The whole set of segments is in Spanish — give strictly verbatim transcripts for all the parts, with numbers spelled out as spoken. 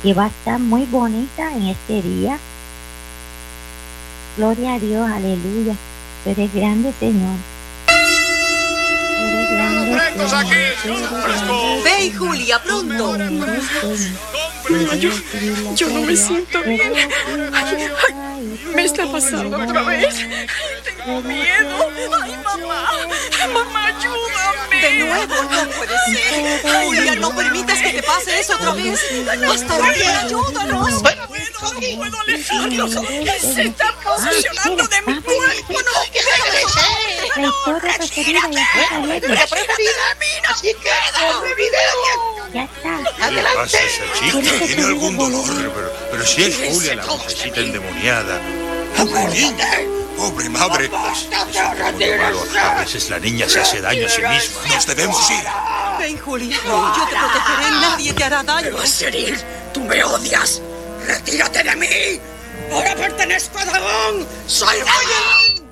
que va a estar muy bonita en este día. Gloria a Dios, aleluya. Tú eres grande, Señor. Tú eres grande, Señor. Ve, Julia, pronto. Mamá, yo, yo no me siento bien. Ay, ay, me está pasando otra vez. Tengo miedo. Ay, mamá. Mamá, ayúdame. De nuevo, no puede ser. Julia, no permitas que te pase eso otra vez. Hasta Julia, ayúdanos. No puedo, no puedo alejarlo. Se está posicionando de mi cuerpo. No, La historia preferida ya está abierta. la preferida mía. Así queda. Ya está. ¿Qué le pasa a esa chica? ¿Tiene algún dolor? Pero, pero si es Julia, la muchachita endemoniada. Abuelita, pobre madre. A veces la niña se hace daño a sí misma. Nos debemos ir. Ven, Julia. Yo te protegeré. Nadie te hará daño. Pero, Cyril, tú me odias. Retírate de mí. Ahora pertenezco a Dagón. Soy Dagón.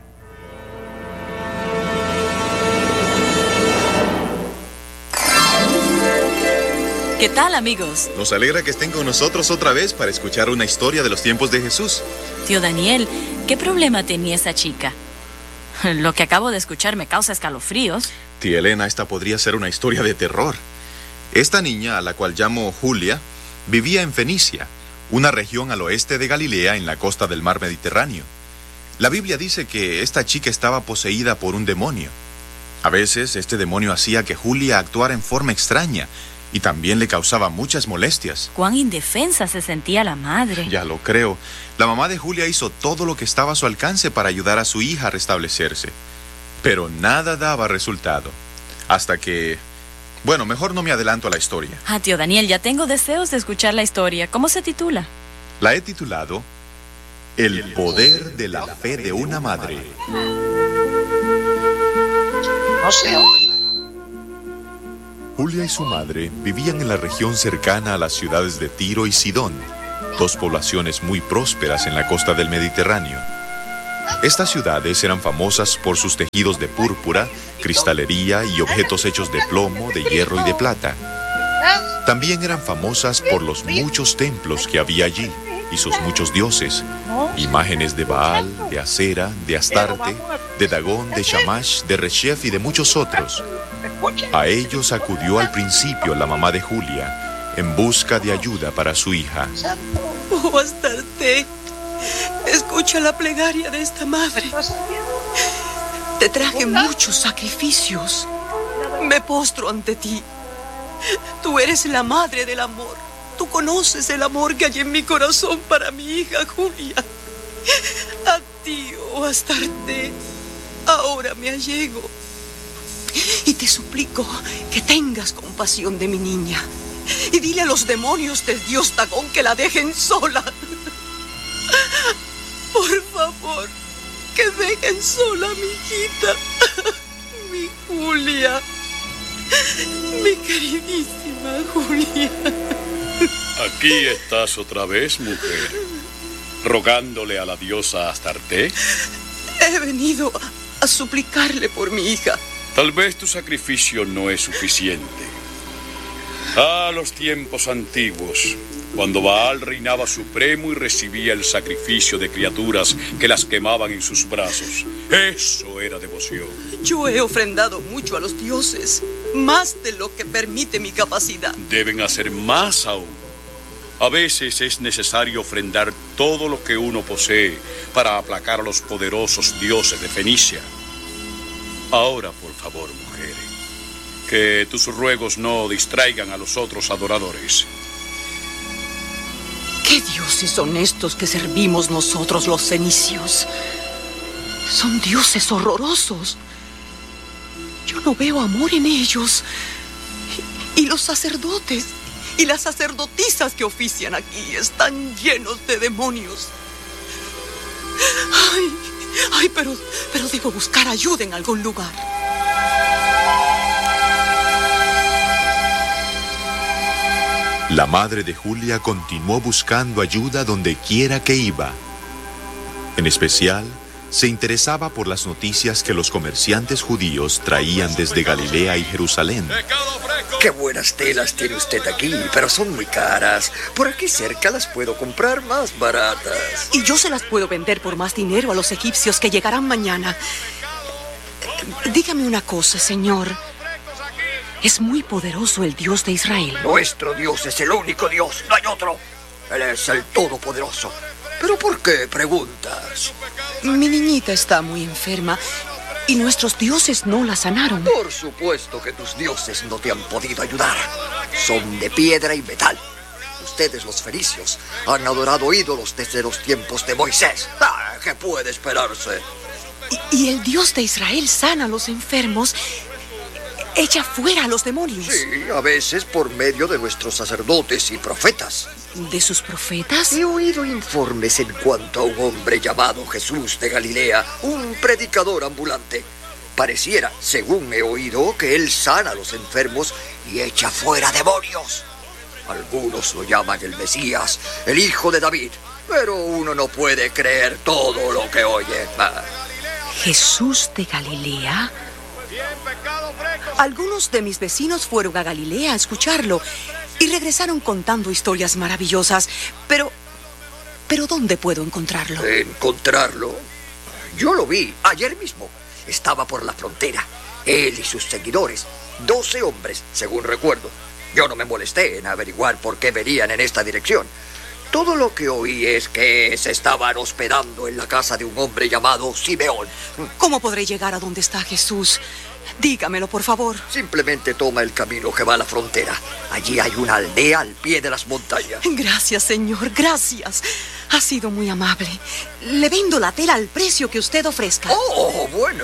¿Qué tal, amigos? Nos alegra que estén con nosotros otra vez para escuchar una historia de los tiempos de Jesús. Tío Daniel, ¿qué problema tenía esa chica? Lo que acabo de escuchar me causa escalofríos. Tía Elena, esta podría ser una historia de terror. Esta niña, a la cual llamo Julia, vivía en Fenicia, una región al oeste de Galilea en la costa del mar Mediterráneo. La Biblia dice que esta chica estaba poseída por un demonio. A veces este demonio hacía que Julia actuara en forma extraña y también le causaba muchas molestias. Cuán indefensa se sentía la madre. Ya lo creo. La mamá de Julia hizo todo lo que estaba a su alcance para ayudar a su hija a restablecerse. Pero nada daba resultado. Hasta que... Bueno, mejor no me adelanto a la historia. Ah, tío Daniel, ya tengo deseos de escuchar la historia. ¿Cómo se titula? La he titulado El poder de la fe de una madre. No se oye. Julia y su madre vivían en la región cercana a las ciudades de Tiro y Sidón, dos poblaciones muy prósperas en la costa del Mediterráneo. Estas ciudades eran famosas por sus tejidos de púrpura, cristalería y objetos hechos de plomo, de hierro y de plata. También eran famosas por los muchos templos que había allí y sus muchos dioses, imágenes de Baal, de Acera, de Astarte, de Dagón, de Shamash, de Reshef y de muchos otros. A ellos acudió al principio la mamá de Julia en busca de ayuda para su hija. Oh, Astarte, escucha la plegaria de esta madre. Te traje muchos sacrificios. Me postro ante ti. Tú eres la madre del amor. Tú conoces el amor que hay en mi corazón para mi hija Julia. A ti, oh Astarte, ahora me allego. Y te suplico que tengas compasión de mi niña. Y dile a los demonios del dios Dagón que la dejen sola. Por favor, que dejen sola a mi hijita, mi Julia, mi queridísima Julia. Aquí estás otra vez, mujer, rogándole a la diosa Astarte. He venido a, a suplicarle por mi hija. Tal vez tu sacrificio no es suficiente. A los tiempos antiguos, cuando Baal reinaba supremo y recibía el sacrificio de criaturas que las quemaban en sus brazos, eso era devoción. Yo he ofrendado mucho a los dioses, más de lo que permite mi capacidad. Deben hacer más aún. A veces es necesario ofrendar todo lo que uno posee para aplacar a los poderosos dioses de Fenicia. Ahora, por favor, mujer, que tus ruegos no distraigan a los otros adoradores. ¿Qué dioses son estos que servimos nosotros los fenicios? Son dioses horrorosos. Yo no veo amor en ellos. Y, y los sacerdotes y las sacerdotisas que ofician aquí están llenos de demonios. Ay, ay, pero, pero debo buscar ayuda en algún lugar. La madre de Julia continuó buscando ayuda donde quiera que iba. En especial, se interesaba por las noticias que los comerciantes judíos traían desde Galilea y Jerusalén. Qué buenas telas tiene usted aquí, pero son muy caras. Por aquí cerca las puedo comprar más baratas. Y yo se las puedo vender por más dinero a los egipcios que llegarán mañana. Dígame una cosa, señor. Es muy poderoso el Dios de Israel. Nuestro Dios es el único Dios, no hay otro. Él es el Todopoderoso. ¿Pero por qué preguntas? Mi niñita está muy enferma y nuestros dioses no la sanaron. Por supuesto que tus dioses no te han podido ayudar. Son de piedra y metal. Ustedes, los fenicios, han adorado ídolos desde los tiempos de Moisés. Ah, ¿qué puede esperarse? Y, y el Dios de Israel sana a los enfermos, echa fuera a los demonios. Sí, a veces por medio de nuestros sacerdotes y profetas. ¿De sus profetas? He oído informes en cuanto a un hombre llamado Jesús de Galilea, un predicador ambulante. Pareciera, según he oído, que él sana a los enfermos y echa fuera demonios. Algunos lo llaman el Mesías, el hijo de David, pero uno no puede creer todo lo que oye. Ah. ¿Jesús de Galilea? Algunos de mis vecinos fueron a Galilea a escucharlo y regresaron contando historias maravillosas. Pero, pero ¿dónde puedo encontrarlo? ¿Encontrarlo? Yo lo vi ayer mismo. Estaba por la frontera. Él y sus seguidores. Doce hombres, según recuerdo. Yo no me molesté en averiguar por qué venían en esta dirección. Todo lo que oí es que se estaban hospedando en la casa de un hombre llamado Simeón. ¿Cómo podré llegar a donde está Jesús? Dígamelo, por favor. Simplemente toma el camino que va a la frontera. Allí hay una aldea al pie de las montañas. Gracias, señor, gracias. Ha sido muy amable. Le vendo la tela al precio que usted ofrezca. ¡Oh, bueno!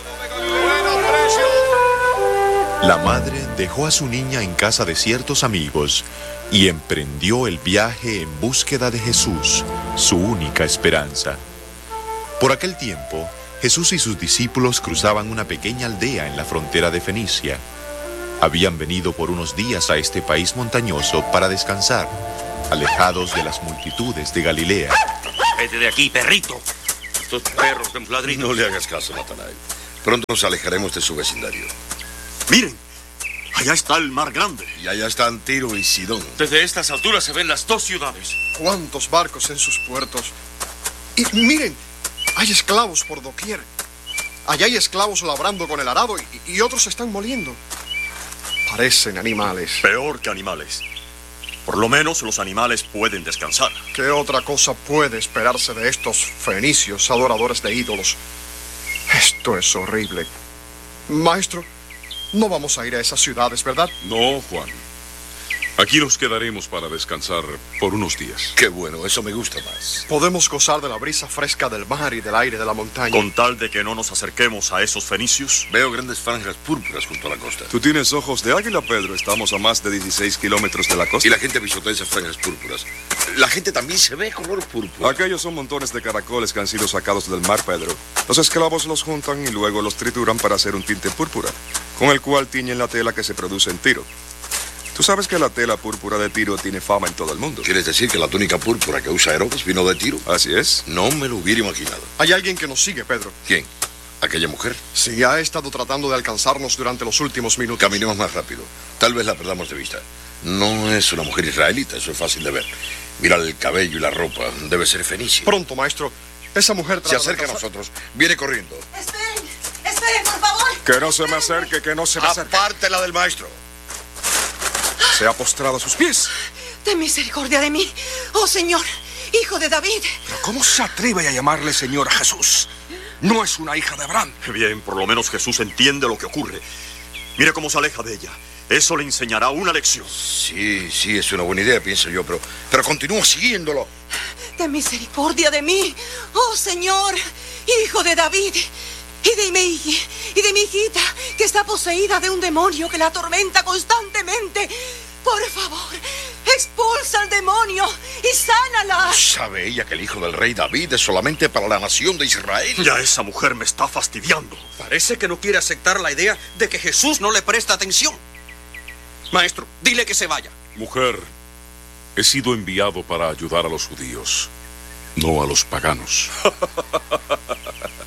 La madre dejó a su niña en casa de ciertos amigos y emprendió el viaje en búsqueda de Jesús, su única esperanza. Por aquel tiempo, Jesús y sus discípulos cruzaban una pequeña aldea en la frontera de Fenicia. Habían venido por unos días a este país montañoso para descansar, alejados de las multitudes de Galilea. ¡Vete de aquí, perrito! Estos perros de un ladrillo. No le hagas caso, Natanael. Pronto nos alejaremos de su vecindario. ¡Miren! Allá está el mar grande. Y allá están Tiro y Sidón. Desde estas alturas se ven las dos ciudades. ¿Cuántos barcos en sus puertos? Y miren, hay esclavos por doquier. Allá hay esclavos labrando con el arado y, y otros están moliendo. Parecen animales. Peor que animales. Por lo menos los animales pueden descansar. ¿Qué otra cosa puede esperarse de estos fenicios adoradores de ídolos? Esto es horrible. Maestro, no vamos a ir a esas ciudades, ¿verdad? No, Juan. Aquí nos quedaremos para descansar por unos días. Qué bueno, eso me gusta más. Podemos gozar de la brisa fresca del mar y del aire de la montaña. Con tal de que no nos acerquemos a esos fenicios. Veo grandes franjas púrpuras junto a la costa. Tú tienes ojos de águila, Pedro. Estamos a más de dieciséis kilómetros de la costa. Y la gente pisotea esas franjas púrpuras. La gente también se ve color púrpura. Aquellos son montones de caracoles que han sido sacados del mar, Pedro. Los esclavos los juntan y luego los trituran para hacer un tinte púrpura, con el cual tiñen la tela que se produce en Tiro. Tú sabes que la tela púrpura de Tiro tiene fama en todo el mundo. ¿Quieres decir que la túnica púrpura que usa Herodes vino de Tiro? Así es. No me lo hubiera imaginado. Hay alguien que nos sigue, Pedro. ¿Quién? ¿Aquella mujer? Sí, ha estado tratando de alcanzarnos durante los últimos minutos. Caminemos más rápido. Tal vez la perdamos de vista. No es una mujer israelita, eso es fácil de ver. Mira el cabello y la ropa. Debe ser fenicia. Pronto, maestro. Esa mujer se acerca a nosotros. Viene corriendo. Esperen, esperen, por favor. Que no se me acerque, que no se me acerque. Apártela del maestro. Se ha postrado a sus pies. Ten misericordia de mí, oh Señor, hijo de David. ¿Pero cómo se atreve a llamarle Señor a Jesús? No es una hija de Abraham. Bien, por lo menos Jesús entiende lo que ocurre. Mire cómo se aleja de ella. Eso le enseñará una lección. Sí, sí, es una buena idea, pienso yo, pero, pero continúa siguiéndolo. Ten misericordia de mí, oh Señor, hijo de David. Y de mi, y de mi hijita, que está poseída de un demonio que la atormenta constantemente. Por favor, expulsa al demonio y sánala. ¿Sabe ella que el hijo del rey David es solamente para la nación de Israel? Ya esa mujer me está fastidiando. Parece que no quiere aceptar la idea de que Jesús no le presta atención. Maestro, dile que se vaya. Mujer, he sido enviado para ayudar a los judíos, no a los paganos.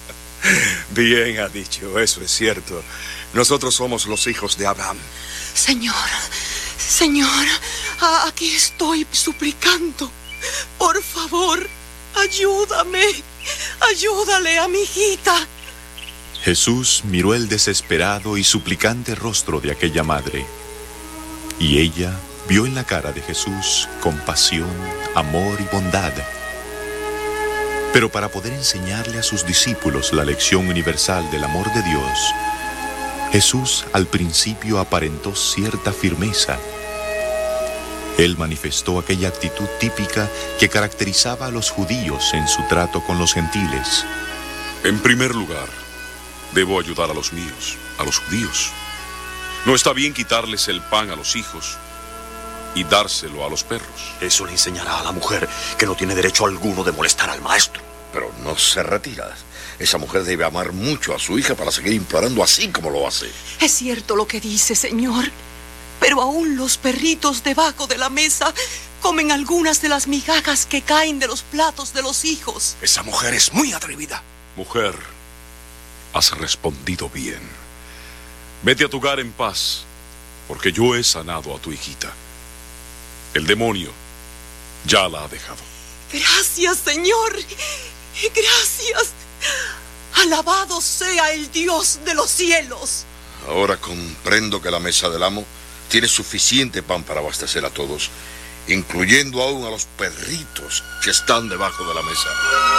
Bien ha dicho, eso es cierto. Nosotros somos los hijos de Abraham. Señor, Señor, aquí estoy suplicando. Por favor, ayúdame. Ayúdale a mi hijita. Jesús miró el desesperado y suplicante rostro de aquella madre. Y ella vio en la cara de Jesús compasión, amor y bondad. Pero para poder enseñarle a sus discípulos la lección universal del amor de Dios, Jesús al principio aparentó cierta firmeza. Él manifestó aquella actitud típica que caracterizaba a los judíos en su trato con los gentiles. En primer lugar, debo ayudar a los míos, a los judíos. No está bien quitarles el pan a los hijos y dárselo a los perros. Eso le enseñará a la mujer que no tiene derecho alguno de molestar al maestro. Pero no se retira. Esa mujer debe amar mucho a su hija para seguir implorando así como lo hace. Es cierto lo que dice, señor. Pero aún los perritos debajo de la mesa comen algunas de las migajas que caen de los platos de los hijos. Esa mujer es muy atrevida. Mujer, has respondido bien. Vete a tu hogar en paz, porque yo he sanado a tu hijita. El demonio ya la ha dejado. Gracias, Señor. Gracias. Alabado sea el Dios de los cielos. Ahora comprendo que la mesa del amo tiene suficiente pan para abastecer a todos, incluyendo aún a los perritos que están debajo de la mesa.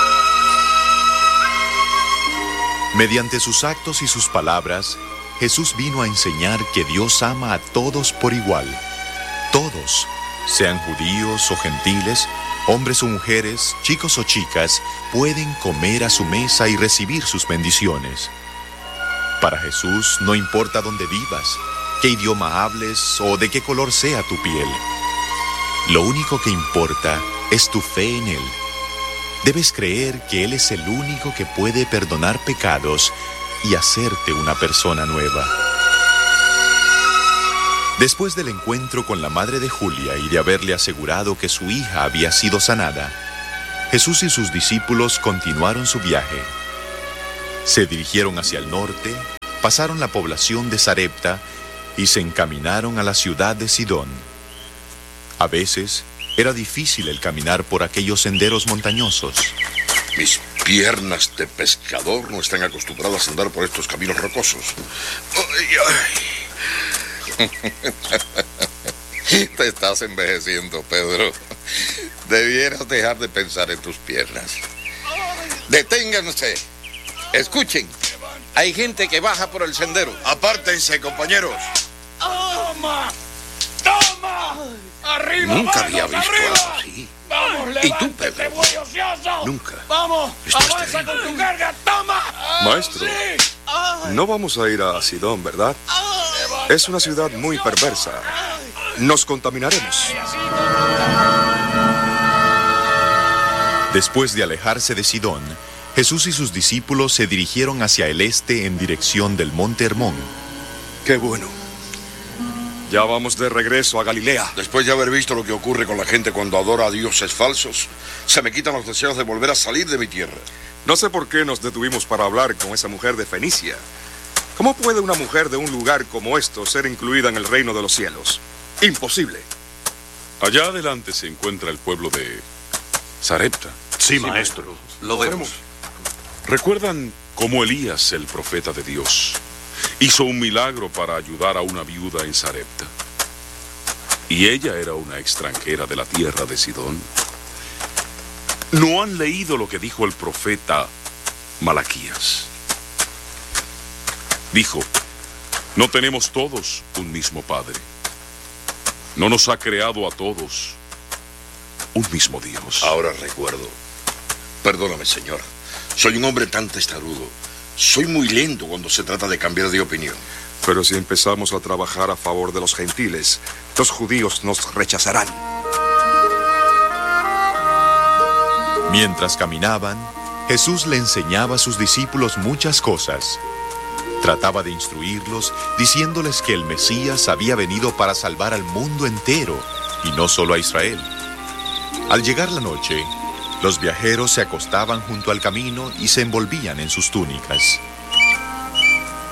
Mediante sus actos y sus palabras, Jesús vino a enseñar que Dios ama a todos por igual. Todos, sean judíos o gentiles, hombres o mujeres, chicos o chicas, pueden comer a su mesa y recibir sus bendiciones. Para Jesús no importa dónde vivas, qué idioma hables o de qué color sea tu piel. Lo único que importa es tu fe en Él. Debes creer que Él es el único que puede perdonar pecados y hacerte una persona nueva. Después del encuentro con la madre de Julia y de haberle asegurado que su hija había sido sanada, Jesús y sus discípulos continuaron su viaje. Se dirigieron hacia el norte, pasaron la población de Sarepta y se encaminaron a la ciudad de Sidón. A veces era difícil el caminar por aquellos senderos montañosos. Mis piernas de pescador no están acostumbradas a andar por estos caminos rocosos. Ay, ay. Te estás envejeciendo, Pedro. Debieras dejar de pensar en tus piernas. Deténganse. Escuchen. Hay gente que baja por el sendero. Apártense, compañeros. ¡Toma! ¡Toma! ¡Arriba! Nunca manos, había visto arriba. algo así. ¡Vamos, ¿Y tú, levántate, Pedro? muy ocioso! Nunca. ¡Vamos! Esto es ¡Avanza terrible. con tu carga! ¡Toma! Maestro, Sí. no vamos a ir a Sidón, ¿verdad? Es una ciudad muy perversa. Nos contaminaremos. Después de alejarse de Sidón, Jesús y sus discípulos se dirigieron hacia el este en dirección del monte Hermón. Qué bueno. Ya vamos de regreso a Galilea. Después de haber visto lo que ocurre con la gente cuando adora a dioses falsos, se me quitan los deseos de volver a salir de mi tierra. No sé por qué nos detuvimos para hablar con esa mujer de Fenicia. ¿Cómo puede una mujer de un lugar como esto ser incluida en el reino de los cielos? Imposible. Allá adelante se encuentra el pueblo de Sarepta. Sí, maestro. Lo vemos. ¿Recuerdan cómo Elías, el profeta de Dios, hizo un milagro para ayudar a una viuda en Sarepta? Y ella era una extranjera de la tierra de Sidón. ¿No han leído lo que dijo el profeta Malaquías? Dijo, no tenemos todos un mismo Padre. No nos ha creado a todos un mismo Dios. Ahora recuerdo. Perdóname, Señor. Soy un hombre tan testarudo. Soy muy lento cuando se trata de cambiar de opinión. Pero si empezamos a trabajar a favor de los gentiles, los judíos nos rechazarán. Mientras caminaban, Jesús le enseñaba a sus discípulos muchas cosas. Trataba de instruirlos, diciéndoles que el Mesías había venido para salvar al mundo entero, y no solo a Israel. Al llegar la noche, los viajeros se acostaban junto al camino y se envolvían en sus túnicas.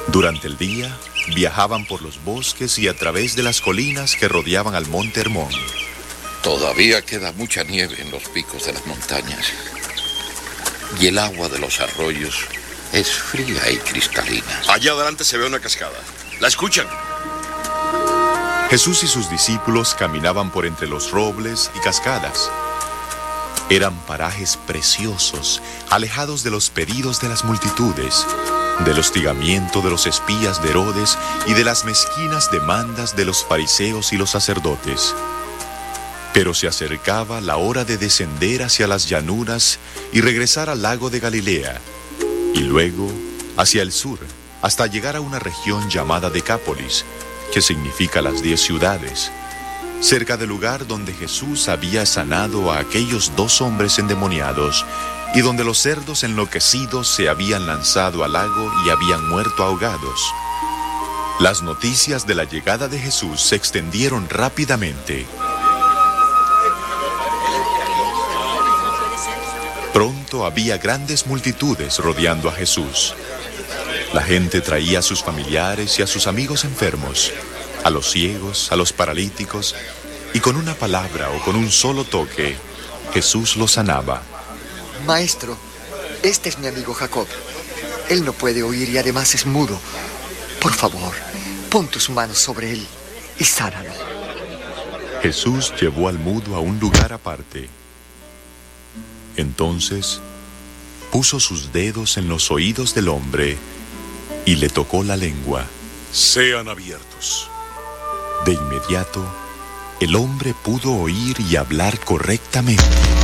Durante el día, viajaban por los bosques y a través de las colinas que rodeaban al monte Hermón. Todavía queda mucha nieve en los picos de las montañas. Y el agua de los arroyos es fría y cristalina. Allá adelante se ve una cascada. ¿La escuchan? Jesús y sus discípulos caminaban por entre los robles y cascadas. Eran parajes preciosos, alejados de los pedidos de las multitudes, del hostigamiento de los espías de Herodes y de las mezquinas demandas de los fariseos y los sacerdotes. Pero se acercaba la hora de descender hacia las llanuras y regresar al lago de Galilea, y luego hacia el sur, hasta llegar a una región llamada Decápolis, que significa las diez ciudades, cerca del lugar donde Jesús había sanado a aquellos dos hombres endemoniados y donde los cerdos enloquecidos se habían lanzado al lago y habían muerto ahogados. Las noticias de la llegada de Jesús se extendieron rápidamente. Pronto había grandes multitudes rodeando a Jesús. La gente traía a sus familiares y a sus amigos enfermos, a los ciegos, a los paralíticos, y con una palabra o con un solo toque, Jesús los sanaba. Maestro, este es mi amigo Jacob. Él no puede oír y además es mudo. Por favor, pon tus manos sobre él y sánalo. Jesús llevó al mudo a un lugar aparte. Entonces, puso sus dedos en los oídos del hombre y le tocó la lengua. Sean abiertos. De inmediato, el hombre pudo oír y hablar correctamente.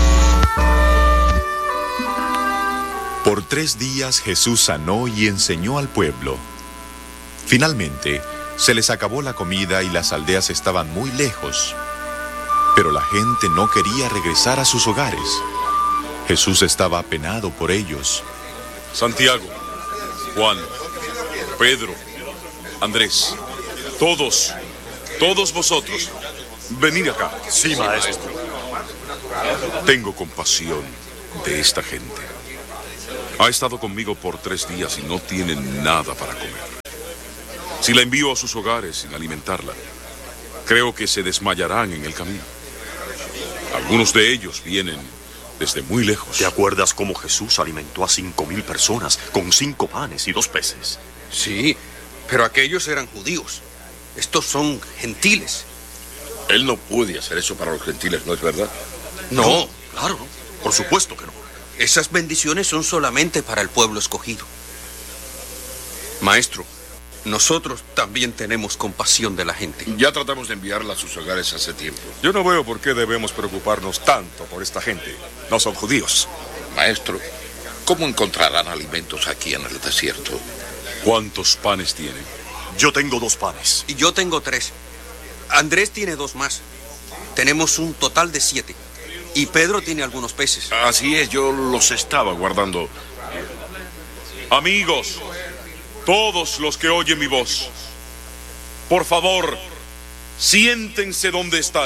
Por tres días Jesús sanó y enseñó al pueblo. Finalmente, se les acabó la comida y las aldeas estaban muy lejos. Pero la gente no quería regresar a sus hogares. Jesús estaba apenado por ellos. Santiago, Juan, Pedro, Andrés, todos, todos vosotros, venid acá. Sí, maestro. Tengo compasión de esta gente. Ha estado conmigo por tres días y no tienen nada para comer. Si la envío a sus hogares sin alimentarla, creo que se desmayarán en el camino. Algunos de ellos vienen desde muy lejos. ¿Te acuerdas cómo Jesús alimentó a cinco mil personas con cinco panes y dos peces? Sí, pero aquellos eran judíos. Estos son gentiles. Él no puede hacer eso para los gentiles, ¿no es verdad? No, no, claro, por supuesto que no. Esas bendiciones son solamente para el pueblo escogido. Maestro, nosotros también tenemos compasión de la gente. Ya tratamos de enviarla a sus hogares hace tiempo. Yo no veo por qué debemos preocuparnos tanto por esta gente. No son judíos. Maestro, ¿cómo encontrarán alimentos aquí en el desierto? ¿Cuántos panes tienen? Yo tengo dos panes. Y yo tengo tres. Andrés tiene dos más. Tenemos un total de siete. Y Pedro tiene algunos peces. Así es, yo los estaba guardando. Amigos, todos los que oyen mi voz, por favor, siéntense donde están.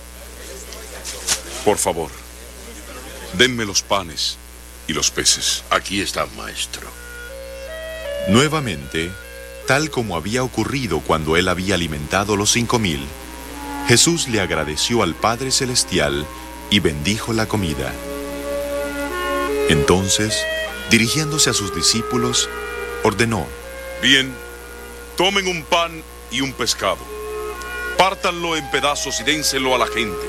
Por favor, denme los panes y los peces. Aquí están, maestro. Nuevamente, tal como había ocurrido cuando él había alimentado los cinco mil, Jesús le agradeció al Padre Celestial y bendijo la comida. Entonces, dirigiéndose a sus discípulos, ordenó: Bien, tomen un pan y un pescado. Pártanlo en pedazos y dénselo a la gente.